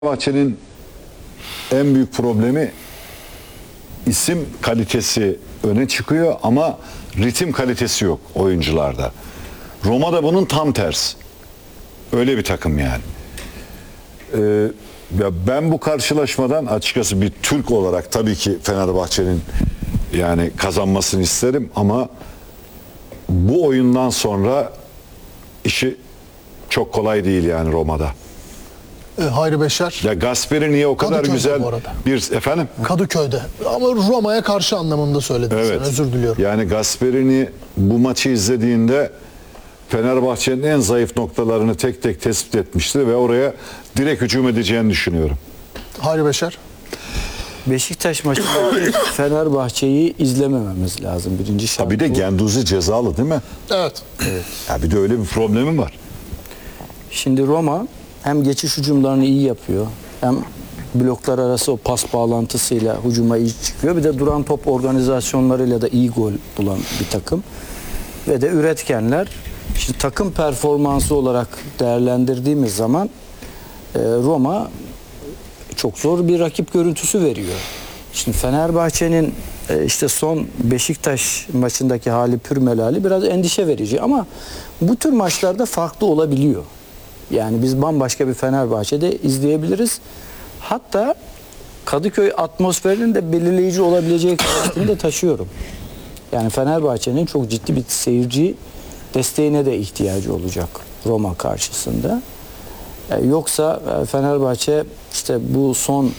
Fenerbahçe'nin en büyük problemi isim kalitesi öne çıkıyor ama ritim kalitesi yok oyuncularda. Roma da bunun tam tersi. Öyle bir takım yani. Ya ben bu karşılaşmadan açıkçası bir Türk olarak tabii ki Fenerbahçe'nin yani kazanmasını isterim ama bu oyundan sonra işi çok kolay değil yani Roma'da. Hayri Beşer. Ya Gasperini o kadar Kadıköy'de güzel bu arada. bir efendim. Kadıköy'de. Ama Roma'ya karşı anlamında söyledin Evet. sen. Özür diliyorum. Yani Gasperini bu maçı izlediğinde Fenerbahçe'nin en zayıf noktalarını tek tek tespit etmişti ve oraya direkt hücum edeceğini düşünüyorum. Hayri Beşer. Beşiktaş maçındaki Fenerbahçe'yi izlemememiz lazım. Birinci şart Bir de bu. Genduzi cezalı değil mi? Evet. Ya bir de öyle bir problemim var. Şimdi Roma hem geçiş hücumlarını iyi yapıyor, hem bloklar arası o pas bağlantısıyla hücuma iyi çıkıyor. Bir de duran top organizasyonlarıyla da iyi gol bulan bir takım. Ve de üretkenler. Şimdi takım performansı olarak değerlendirdiğimiz zaman Roma çok zor bir rakip görüntüsü veriyor. Şimdi Fenerbahçe'nin işte son Beşiktaş maçındaki hali pürmelali biraz endişe verici ama bu tür maçlarda farklı olabiliyor. Yani biz bambaşka bir Fenerbahçe'de izleyebiliriz. Hatta Kadıköy atmosferinin de belirleyici olabileceği kanaatini de taşıyorum. Yani Fenerbahçe'nin çok ciddi bir seyirci desteğine de ihtiyacı olacak Roma karşısında. Yoksa Fenerbahçe işte bu son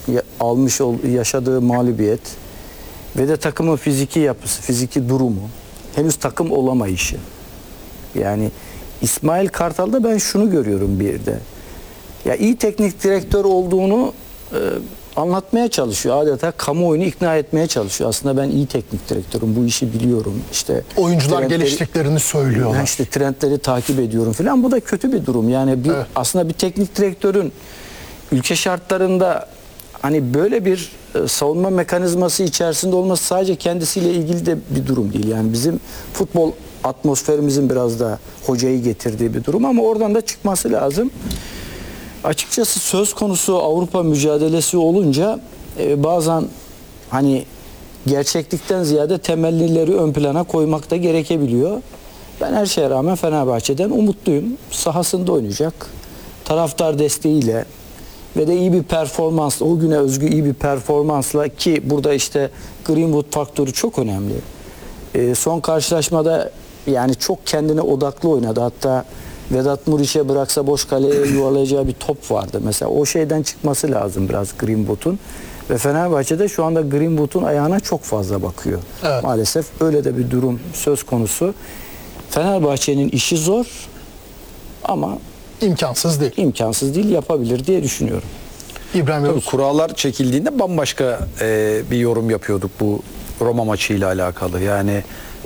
yaşadığı mağlubiyet ve de takımın fiziki yapısı, fiziki durumu, henüz takım olamayışı. Yani İsmail Kartal'da ben şunu görüyorum bir de. Ya iyi teknik direktör olduğunu anlatmaya çalışıyor. Adeta kamuoyunu ikna etmeye çalışıyor. Aslında ben iyi teknik direktörüm, bu işi biliyorum. İşte Oyuncular geliştiklerini söylüyorlar. İşte trendleri takip ediyorum falan. Bu da kötü bir durum. Yani Evet. aslında bir teknik direktörün ülke şartlarında hani böyle bir savunma mekanizması içerisinde olması sadece kendisiyle ilgili de bir durum değil. Yani bizim futbol atmosferimizin biraz da hocayı getirdiği bir durum ama oradan da çıkması lazım. Açıkçası söz konusu Avrupa mücadelesi olunca bazen hani gerçeklikten ziyade temellileri ön plana koymak da gerekebiliyor. Ben her şeye rağmen Fenerbahçe'den umutluyum. Sahasında oynayacak. Taraftar desteğiyle ve de iyi bir performansla, o güne özgü iyi bir performansla ki burada işte Greenwood faktörü çok önemli. Son karşılaşmada yani çok kendine odaklı oynadı. Hatta Vedat Muriç'e bıraksa boş kaleye yuvalayacağı bir top vardı. Mesela o şeyden çıkması lazım biraz Greenwood'un. Ve Fenerbahçe'de şu anda Greenwood'un ayağına çok fazla bakıyor. Evet. Maalesef öyle de bir durum söz konusu. Fenerbahçe'nin işi zor ama İmkansız değil. imkansız değil, yapabilir diye düşünüyorum. İbrahim Tabii Yavuz. kurallar çekildiğinde bambaşka bir yorum yapıyorduk bu Roma maçıyla alakalı. Yani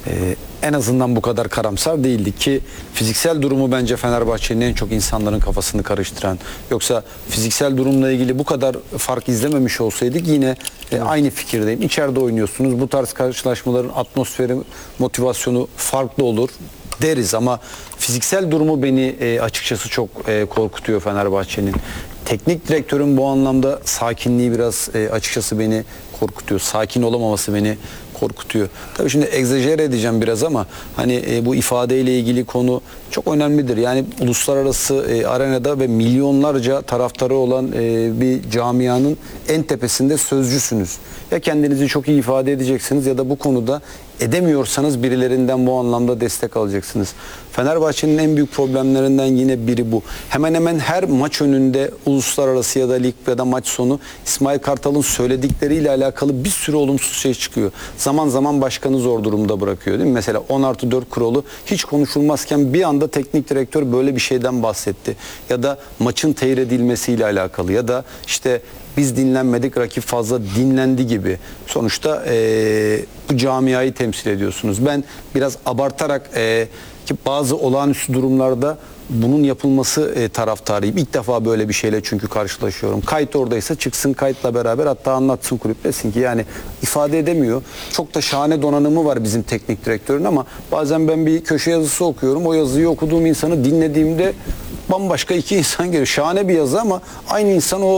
en azından bu kadar karamsar değildik ki fiziksel durumu bence Fenerbahçe'nin en çok insanların kafasını karıştıran. Yoksa fiziksel durumla ilgili bu kadar fark izlememiş olsaydık yine aynı fikirdeyim. İçeride oynuyorsunuz. Bu tarz karşılaşmaların atmosferi, motivasyonu farklı olur deriz ama fiziksel durumu beni açıkçası çok korkutuyor Fenerbahçe'nin. Teknik direktörün bu anlamda sakinliği biraz açıkçası beni korkutuyor. Sakin olamaması beni korkutuyor. Tabii şimdi egzajere edeceğim biraz ama hani bu ifadeyle ilgili konu çok önemlidir. Yani uluslararası arenada ve milyonlarca taraftarı olan bir camianın en tepesinde sözcüsünüz. Ya kendinizi çok iyi ifade edeceksiniz ya da bu konuda edemiyorsanız birilerinden bu anlamda destek alacaksınız. Fenerbahçe'nin en büyük problemlerinden yine biri bu. Hemen hemen her maç önünde uluslararası ya da lig ya da maç sonu İsmail Kartal'ın söyledikleriyle alakalı bir sürü olumsuz şey çıkıyor. Zaman zaman başkanı zor durumda bırakıyor değil mi? Mesela 10+4 kuralı hiç konuşulmazken bir anda teknik direktör böyle bir şeyden bahsetti. Ya da maçın teyir edilmesiyle alakalı ya da işte biz dinlenmedik, rakip fazla dinlendi gibi. Sonuçta bu camiayı temsil ediyorsunuz. Ben biraz abartarak ki bazı olağanüstü durumlarda bunun yapılması taraftarıyım. İlk defa böyle bir şeyle çünkü karşılaşıyorum. Kayıt oradaysa çıksın kayıtla beraber hatta anlatsın kulüp desin ki yani ifade edemiyor. Çok da şahane donanımı var bizim teknik direktörün ama bazen ben bir köşe yazısı okuyorum. O yazıyı okuduğum insanı dinlediğimde bambaşka iki insan geliyor. Şahane bir yazı ama aynı insan o